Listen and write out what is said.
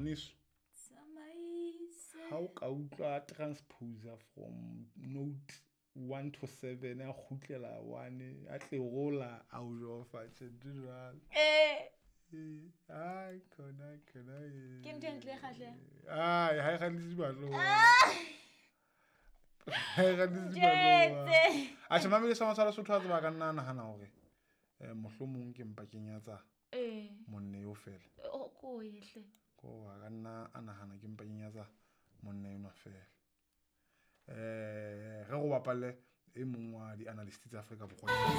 ngwaneso ha o ka utlwa transposer from note 1 to 7 a khutlela 1 a tle gola a o jofa tshedira ai kona ke ntwe ntle khahle ai ha ga le dibalo a tshema me le sa masala sotho a tseba ka nna hana hore mohlomong ke mpakeng ya tsa monne yo fela ko yehle ko ga nna ana hana ke mpakeng ya tsa monne yo fela ge go bapalle e mongwe wa di analyst tsa Afrika Borwa